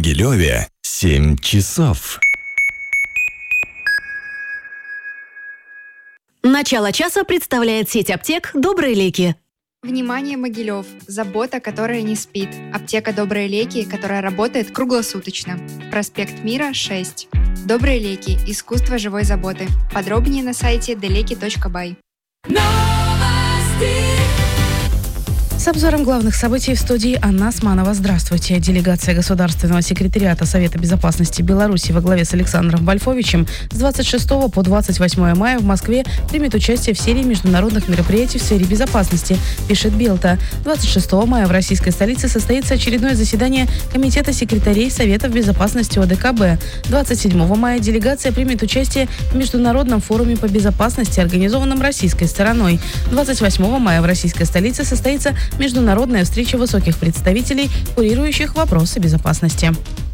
Могилеве 7 часов. Начало часа представляет сеть аптек «Добрые леки». Внимание, Могилев! Забота, которая не спит. Аптека «Добрые леки», которая работает круглосуточно. Проспект Мира, 6. «Добрые леки. Искусство живой заботы». Подробнее на сайте deleki.by. С обзором главных событий в студии Анна Османова. Здравствуйте. Делегация Государственного секретариата Совета безопасности Беларуси во главе с Александром Вольфовичем с 26 по 28 мая в Москве примет участие в серии международных мероприятий в сфере безопасности, пишет Белта. 26 мая в российской столице состоится очередное заседание Комитета секретарей Советов безопасности ОДКБ. 27 мая делегация примет участие в Международном форуме по безопасности, организованном российской стороной. 28 мая в российской столице состоится международная встреча высоких представителей, курирующих вопросы безопасности.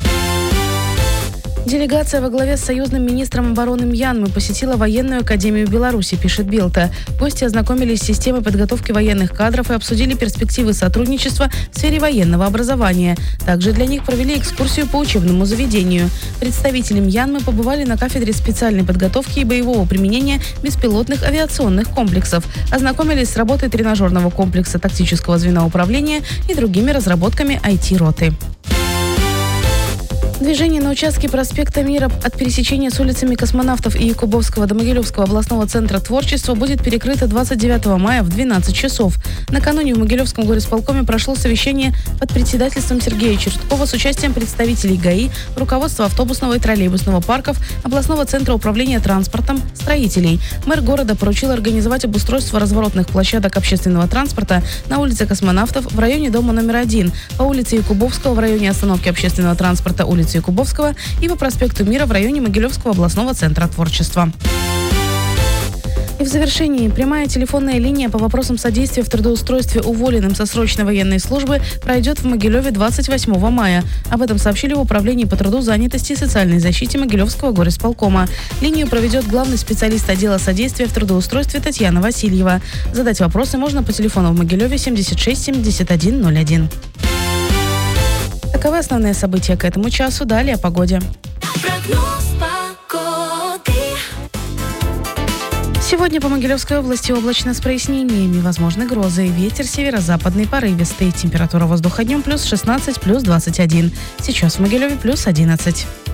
Делегация во главе с союзным министром обороны Мьянмы посетила военную академию Беларуси, пишет Белта. Гости ознакомились с системой подготовки военных кадров и обсудили перспективы сотрудничества в сфере военного образования. Также для них провели экскурсию по учебному заведению. Представители Мьянмы побывали на кафедре специальной подготовки и боевого применения беспилотных авиационных комплексов, ознакомились с работой тренажерного комплекса тактического звена управления и другими разработками IT-роты. Движение на участке проспекта Мира от пересечения с улицами Космонавтов и Якубовского до Могилевского областного центра творчества будет перекрыто 29 мая в 12 часов. Накануне в Могилевском горисполкоме прошло совещание под председательством Сергея Черткова с участием представителей ГАИ, руководства автобусного и троллейбусного парков, областного центра управления транспортом, строителей. Мэр города поручил организовать обустройство разворотных площадок общественного транспорта на улице Космонавтов в районе дома номер 1, по улице Якубовского в районе остановки общественного транспорта улицы Якубовского и по проспекту Мира в районе Могилевского областного центра творчества. И в завершении прямая телефонная линия по вопросам содействия в трудоустройстве уволенным со срочной военной службы пройдет в Могилеве 28 мая. Об этом сообщили в Управлении по труду, занятости и социальной защите Могилевского горисполкома. Линию проведет главный специалист отдела содействия в трудоустройстве Татьяна Васильева. Задать вопросы можно по телефону в Могилеве 76 71 01. Таковы основные события к этому часу. Далее о погоде. Сегодня по Могилевской области облачно с прояснениями. Возможны грозы. Ветер северо-западный порывистый. Температура воздуха днем плюс 16, плюс 21. Сейчас в Могилеве плюс 11.